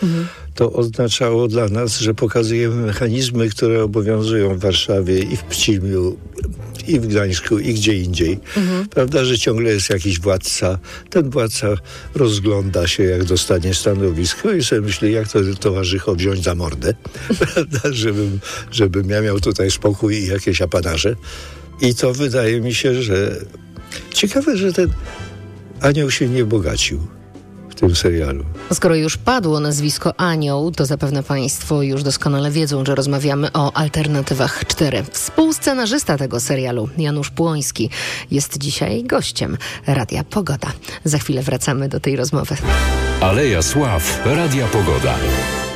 to oznaczało dla nas, że pokazujemy mechanizmy, które obowiązują w Warszawie i w Pcimiu, i w Gdańsku, i gdzie indziej. Prawda, że ciągle jest jakiś władca. Ten władca rozgląda się, jak dostanie stanowisko i sobie myśli, jak to towarzycho wziąć za mordę, prawda, żebym ja miał tutaj spokój i jakieś apanarze. I to wydaje mi się, że ciekawe, że ten anioł się nie bogacił w tym serialu. Skoro już padło nazwisko Anioł, to zapewne Państwo już doskonale wiedzą, że rozmawiamy o Alternatywach 4. Współscenarzysta tego serialu, Janusz Płoński, jest dzisiaj gościem Radia Pogoda. Za chwilę wracamy do tej rozmowy. Aleja Sław Radia Pogoda.